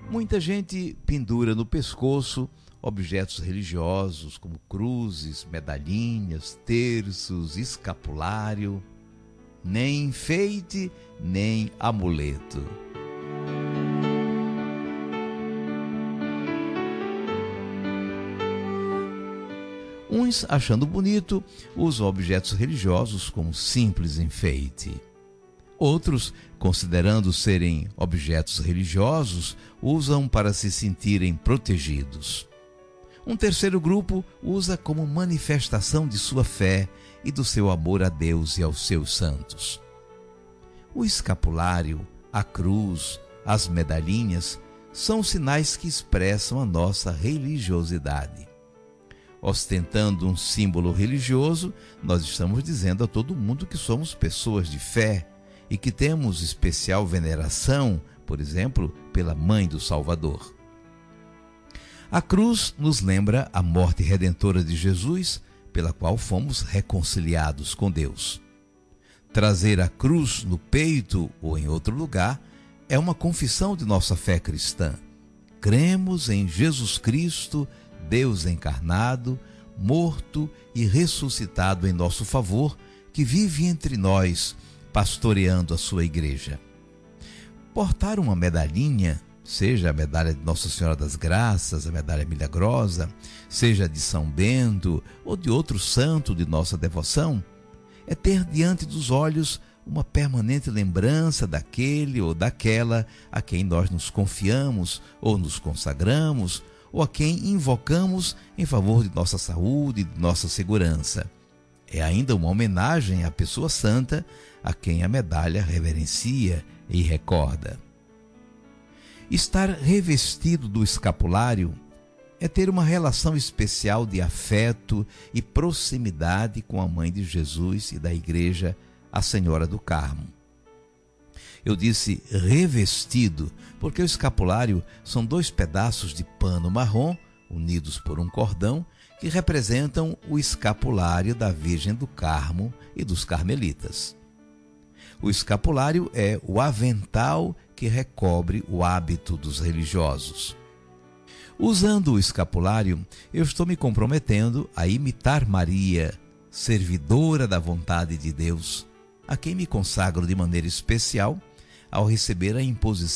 Muita gente pendura no pescoço objetos religiosos como cruzes, medalhinhas, terços, escapulário. Nem enfeite, nem amuleto. Uns, achando bonito, usam objetos religiosos como simples enfeite. Outros, considerando serem objetos religiosos, usam para se sentirem protegidos. Um terceiro grupo usa como manifestação de sua fé e do seu amor a Deus e aos seus santos. O escapulário, a cruz, as medalhinhas são sinais que expressam a nossa religiosidade. Ostentando um símbolo religioso, nós estamos dizendo a todo mundo que somos pessoas de fé e que temos especial veneração, por exemplo, pela Mãe do Salvador. A cruz nos lembra a morte redentora de Jesus, pela qual fomos reconciliados com Deus. Trazer a cruz no peito ou em outro lugar é uma confissão de nossa fé cristã. Cremos em Jesus Cristo, Deus encarnado, morto e ressuscitado em nosso favor, que vive entre nós, pastoreando a sua igreja. Portar uma medalhinha, seja a medalha de Nossa Senhora das Graças, a medalha milagrosa, seja de São Bento ou de outro santo de nossa devoção, é ter diante dos olhos uma permanente lembrança daquele ou daquela a quem nós nos confiamos ou nos consagramos, ou a quem invocamos em favor de nossa saúde e de nossa segurança. É ainda uma homenagem à pessoa santa a quem a medalha reverencia e recorda. Estar revestido do escapulário é ter uma relação especial de afeto e proximidade com a Mãe de Jesus e da Igreja, a Senhora do Carmo. Eu disse revestido porque o escapulário são 2 pedaços de pano marrom, unidos por um cordão, que representam o escapulário da Virgem do Carmo e dos Carmelitas. O escapulário é o avental que recobre o hábito dos religiosos. Usando o escapulário, eu estou me comprometendo a imitar Maria, servidora da vontade de Deus, a quem me consagro de maneira especial ao receber a imposição